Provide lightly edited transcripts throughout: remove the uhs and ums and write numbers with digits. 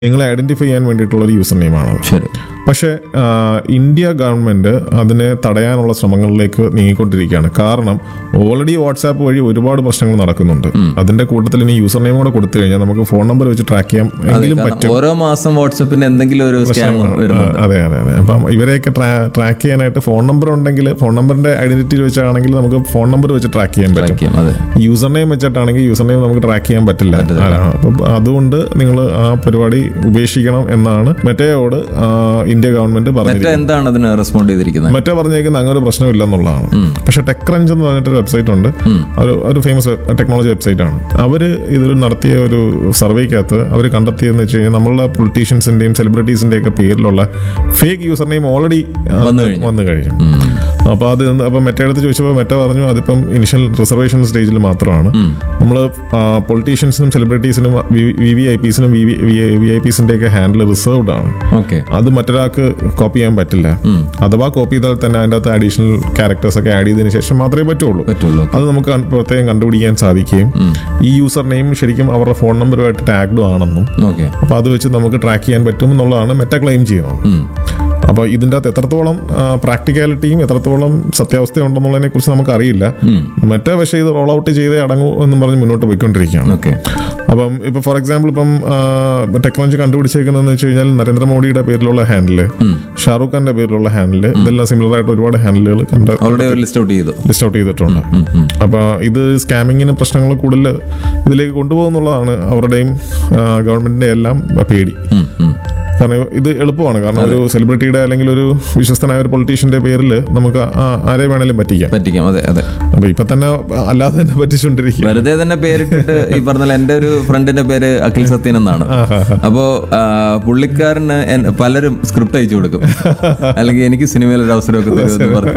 നിങ്ങളെ ഐഡന്റിഫൈ ചെയ്യാൻ വേണ്ടിയിട്ടുള്ള ഒരു യൂസർ നെയിമാണ്. ശരി. പക്ഷേ ഇന്ത്യ ഗവൺമെന്റ് അതിനെ തടയാനുള്ള ശ്രമങ്ങളിലേക്ക് നീങ്ങിക്കൊണ്ടിരിക്കുകയാണ്. കാരണം ഓൾറെഡി വാട്സാപ്പ് വഴി ഒരുപാട് പ്രശ്നങ്ങൾ നടക്കുന്നുണ്ട്. അതിന്റെ കൂട്ടത്തിൽ ഇനി യൂസർ നെയിം കൂടെ കൊടുത്തു കഴിഞ്ഞാൽ നമുക്ക് ഫോൺ നമ്പർ വെച്ച് ട്രാക്ക് ചെയ്യാൻ എങ്കിലും പറ്റും. ഓരോ മാസം വാട്സാപ്പിന് എന്തെങ്കിലും ഒരു സ്കാം വരുന്നുണ്ട്. അതെ. അപ്പം ഇവരെയൊക്കെ ട്രാക്ക് ചെയ്യാനായിട്ട് ഫോൺ നമ്പർ ഉണ്ടെങ്കിൽ ഫോൺ നമ്പറിന്റെ ഐഡന്റിറ്റി വെച്ചാണെങ്കിൽ നമുക്ക് ഫോൺ നമ്പർ വെച്ച് ട്രാക്ക് ചെയ്യാൻ പറ്റും. യൂസർ നെയിം വെച്ചിട്ടാണെങ്കിൽ യൂസർ നെയിം നമുക്ക് ട്രാക്ക് ചെയ്യാൻ പറ്റില്ല. അപ്പം അതുകൊണ്ട് നിങ്ങൾ ആ പരിപാടി ഉപേക്ഷിക്കണം എന്നാണ് മെറ്റയോട് ഇന്ത്യ ഗവൺമെന്റ് പറഞ്ഞത്. എന്താണ് അതിന് റെസ്പോണ്ട് ചെയ്തിരിക്കുന്നത്? മെറ്റ പറഞ്ഞേക്കുന്ന അങ്ങനെ ഒരു പ്രശ്നമില്ല എന്നുള്ളതാണ്. പക്ഷെ ടെക് ക്രഞ്ച് എന്ന് പറഞ്ഞിട്ട് വെബ്സൈറ്റ് ഉണ്ട്. ഒരു ഫേമസ് ടെക്നോളജി വെബ്സൈറ്റ് ആണ്. അവര് ഇതിൽ നടത്തിയ ഒരു സർവേക്കകത്ത് അവർ കണ്ടെത്തിയെന്ന് വെച്ച് കഴിഞ്ഞാൽ നമ്മളുടെ പൊളിറ്റീഷ്യൻസിന്റെയും സെലിബ്രിറ്റീസിന്റെയും ഒക്കെ പേരിലുള്ള ഫേക്ക് യൂസർ നെയിം ഓൾറെഡി വന്നു കഴിഞ്ഞു. അപ്പൊ മെറ്റ എടുത്ത് ചോദിച്ചപ്പോൾ മെറ്റ പറഞ്ഞു അതിപ്പം ഇനിഷ്യൽ റിസർവേഷൻ സ്റ്റേജിൽ മാത്രമാണ്. നമ്മൾ പൊളിറ്റീഷ്യൻസിനും സെലിബ്രിറ്റീസിനും VVIPസിനും VIPസിന്റെ ഒക്കെ ഹാൻഡിൽ റിസർവ്ഡ് ആണ്. അത് മറ്റൊരാൾക്ക് കോപ്പി ചെയ്യാൻ പറ്റില്ല. അഥവാ കോപ്പി ചെയ്താൽ തന്നെ അതിൻ്റെ അകത്ത് അഡീഷണൽ ക്യാരക്ടേഴ്സ് ഒക്കെ ആഡ് ചെയ്തതിനു ശേഷം മാത്രമേ പറ്റുള്ളൂ. അത് നമുക്ക് പ്രത്യേകം കണ്ടുപിടിക്കാൻ സാധിക്കുകയും ഈ യൂസർ നെയിം ശരിക്കും അവരുടെ ഫോൺ നമ്പറുമായിട്ട് ടാഗ്ഡ് ആണെന്നും അപ്പൊ അത് വെച്ച് നമുക്ക് ട്രാക്ക് ചെയ്യാൻ പറ്റും എന്നുള്ളതാണ് മെറ്റ ക്ലെയിം ചെയ്യുന്നത്. അപ്പോൾ ഇതിൻ്റെ അകത്ത് എത്രത്തോളം പ്രാക്ടിക്കാലിറ്റിയും എത്രത്തോളം സത്യാവസ്ഥ ഉണ്ടെന്നുള്ളതിനെ കുറിച്ച് നമുക്ക് അറിയില്ല. മറ്റേ പക്ഷേ ഇത് റോൾ ഔട്ട് ചെയ്തേ അടങ്ങൂ എന്നും പറഞ്ഞ് മുന്നോട്ട് പോയിക്കൊണ്ടിരിക്കുകയാണ്. അപ്പം ഇപ്പൊ ഫോർ എക്സാമ്പിൾ ഇപ്പം ടെക്നോളജി കണ്ടുപിടിച്ചേക്കുന്നതെന്ന് വെച്ച് കഴിഞ്ഞാൽ നരേന്ദ്രമോദിയുടെ പേരിലുള്ള ഹാൻഡില്, ഷാറൂഖ് ഖാന്റെ പേരിലുള്ള ഹാൻഡില്, ഇതെല്ലാം സിമിലർ ആയിട്ട് ഒരുപാട് ഹാൻഡിലുകൾ ലിസ്റ്റ് ഔട്ട് ചെയ്തിട്ടുണ്ട്. അപ്പൊ ഇത് സ്കാമിങ്ങിന് പ്രശ്നങ്ങൾ കൂടുതൽ ഇതിലേക്ക് കൊണ്ടുപോകുന്നുള്ളതാണ് അവരുടെയും ഗവൺമെന്റിന്റെ എല്ലാം പേടി. കാരണം ഇത് എളുപ്പമാണ്. കാരണം ഒരു സെലിബ്രിറ്റിയുടെ അല്ലെങ്കിൽ ഒരു വിശ്വസ്തനായ ഒരു പൊളിറ്റീഷ്യന്റെ പേരിൽ നമുക്ക് ആരെ വേണേലും പറ്റിക്കാം. അപ്പൊ ഇപ്പൊ തന്നെ അല്ലാതെ തന്നെ പറ്റിച്ചുകൊണ്ടിരിക്കും. വെറുതെ തന്നെ പേരിട്ടിട്ട് ഈ പറഞ്ഞ എന്റെ ഒരു ഫ്രണ്ടിന്റെ പേര് അഖിൽ സത്യൻ എന്നാണ്. അപ്പോ പുള്ളിക്കാരന് പലരും സ്ക്രിപ്റ്റ് അയച്ചു കൊടുക്കും, അല്ലെങ്കിൽ എനിക്ക് സിനിമയിൽ ഒരു അവസരമൊക്കെ തരുമെന്ന് പറഞ്ഞു.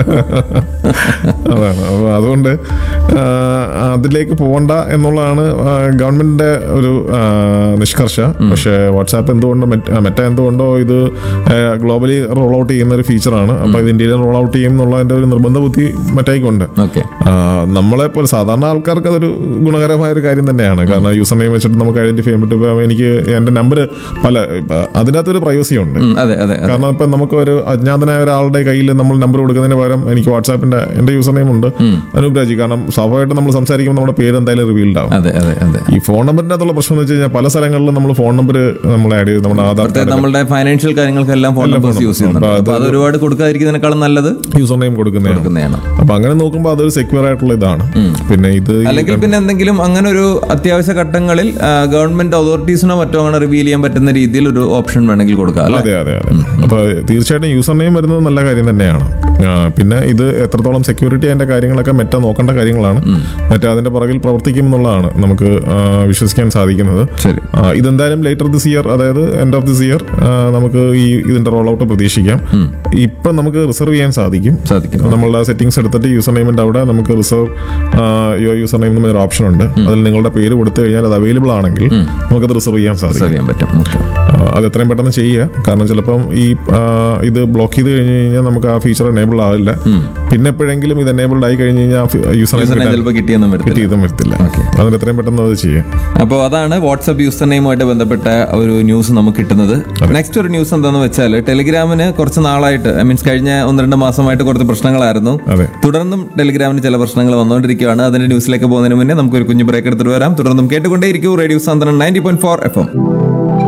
അതാണ്. അപ്പൊ അതുകൊണ്ട് അതിലേക്ക് പോകണ്ട എന്നുള്ളതാണ് ഗവൺമെന്റിന്റെ ഒരു നിഷ്കർഷ. പക്ഷെ വാട്സാപ്പ് എന്തുകൊണ്ട് മെറ്റ എന്തുകൊണ്ടോ ഇത് ഗ്ലോബലി റോൾ ഔട്ട് ചെയ്യുന്ന ഒരു ഫീച്ചറാണ്. അപ്പൊ ഇത് ഇന്ത്യയിൽ റോൾ ഔട്ട് ചെയ്യും എന്നുള്ളതിന്റെ ഒരു നിർബന്ധ ബുദ്ധി മെറ്റയ്ക്കുണ്ട്. നമ്മളെ പോലെ സാധാരണ ആൾക്കാർക്ക് അതൊരു ഗുണകരമായ ഒരു കാര്യം തന്നെയാണ്. കാരണം യൂസർ നെയിം വെച്ചിട്ട് നമുക്ക് ഐഡന്റിഫൈ ചെയ്യാൻ പറ്റും. എനിക്ക് എന്റെ നമ്പർ അതിനകത്തൊരു പ്രൈവസി ഉണ്ട്. കാരണം ഇപ്പൊ നമുക്ക് ഒരു അജ്ഞാതനായ ഒരാളുടെ കയ്യിൽ നമ്മൾ നമ്പർ കൊടുക്കുന്നതിന് പകരം എനിക്ക് വാട്സാപ്പിന്റെ എന്റെ യൂസർ നെയിം ഉണ്ട് അനുപ്രാജി. കാരണം സ്വാഭാവികമായിട്ട് നമ്മൾ സംസാരിക്കുമ്പോൾ നമ്മുടെ പേര് എന്തായാലും റിവീൽഡ് ആവും. ഈ ഫോൺ നമ്പറിന്റെ അകത്തുള്ള പ്രശ്നം എന്ന് വെച്ച് കഴിഞ്ഞാൽ പല സ്ഥലങ്ങളിലും നമ്മൾ ഫോൺ നമ്പർ നമ്മൾ ആഡ് ചെയ്ത് നമ്മുടെ ആധാർ കാർഡ്, നമ്മുടെ ഫൈനാൻഷ്യൽ കാര്യങ്ങൾക്കെല്ലാം ഫോൺ നമ്പർ യൂസ് ചെയ്യുന്നുണ്ട്. അത് ഒരുപാട് കൊടുക്കാതിരിക്കുന്നതിനേക്കാളും നല്ലത് യൂസർ നെയിം കൊടുക്കുന്നതാണ്. അപ്പൊ അങ്ങനെ നോക്കുമ്പോൾ അതൊരു സെക്യൂർ ആയിട്ടുള്ള ഇതാണ്. പിന്നെ ഇത് അല്ലെങ്കിൽ പിന്നെ എന്തെങ്കിലും അങ്ങനെ ഒരു അത്യാവശ്യ ഘട്ടങ്ങളിൽ ഗവൺമെന്റ് അതോറിറ്റീസിനോ മറ്റോ അങ്ങനെ റിവീൽ ചെയ്യാൻ പറ്റുന്ന രീതിയിൽ ഒരു ഓപ്ഷൻ വേണമെങ്കിൽ കൊടുക്കാം. അതെ. അപ്പൊ തീർച്ചയായിട്ടും യൂസർ നെയിം വരുന്നത് നല്ല കാര്യം തന്നെയാണ്. പിന്നെ ഇത് എത്രത്തോളം സെക്യൂരിറ്റി അതിന്റെ കാര്യങ്ങളൊക്കെ മെറ്റ നോക്കേണ്ട കാര്യങ്ങളാണ്. മെറ്റ അതിന്റെ പുറകിൽ പ്രവർത്തിക്കും എന്നുള്ളതാണ് നമുക്ക് വിശ്വസിക്കാൻ സാധിക്കുന്നത്. ഇതെന്തായാലും ലേറ്റർ ദിസ് ഇയർ, അതായത് എൻഡ് ഓഫ് ദിസ് ഇയർ നമുക്ക് ഇതിന്റെ റോൾ ഔട്ട് പ്രതീക്ഷിക്കാം. ഇപ്പൊ നമുക്ക് റിസർവ് ചെയ്യാൻ സാധിക്കും. നമ്മളുടെ സെറ്റിംഗ്സ് എടുത്തിട്ട് യൂസർ നെയിമിന്റെ അവിടെ നമുക്ക് റിസർവ് യൂസർ നെയിം എന്നൊരു ഓപ്ഷൻ ഉണ്ട്. അതിൽ നിങ്ങളുടെ പേര് കൊടുത്തു കഴിഞ്ഞാൽ അത് അവൈലബിൾ ആണെങ്കിൽ നമുക്കത് റിസർവ് ചെയ്യാൻ സാധിക്കും. അത് എത്രയും പെട്ടെന്ന് ചെയ്യുക. കാരണം ചിലപ്പം ഇത് ബ്ലോക്ക് ചെയ്ത് കഴിഞ്ഞ് കഴിഞ്ഞാൽ നമുക്ക് ആ ഫീച്ചർ എനേബിൾ ആവില്ല. പിന്നെ എപ്പോഴെങ്കിലും ഇത് എനേബിൾഡ് ആയി കഴിഞ്ഞ് കഴിഞ്ഞാൽ യൂസർ നെയിം കിട്ടിയതും വരത്തില്ല. അതിന് എത്രയും പെട്ടെന്ന് അത് ചെയ്യാം. അപ്പോൾ അതാണ് വാട്സ്ആപ്പ് യൂസർ നെയിമുമായിട്ട് ബന്ധപ്പെട്ട ഒരു ന്യൂസ് നമുക്ക് കിട്ടുന്നത്. നെക്സ്റ്റ് ഒരു ന്യൂസ് എന്താണെന്ന് വെച്ചാൽ ടെലിഗ്രാമിന് കുറച്ച് നാളായിട്ട് കഴിഞ്ഞ 1-2 മാസമായിട്ട് കുറച്ച് പ്രശ്നങ്ങളായിരുന്നു. തുടർന്നും ടെലിഗ്രാമിന് ചില പ്രശ്നങ്ങൾ വന്നുകൊണ്ടിരിക്കുകയാണ്. അതിന്റെ ന്യൂസിലേക്ക് പോകുന്നതിന് മുന്നേ നമുക്കൊരു കുഞ്ഞു ബ്രേക്ക് എടുത്തിട്ട് വരാം. തുടർന്നും കേട്ടുകൊണ്ടേയിരിക്കും റേഡിയോ സാന്ത്വനം 90.4 FM.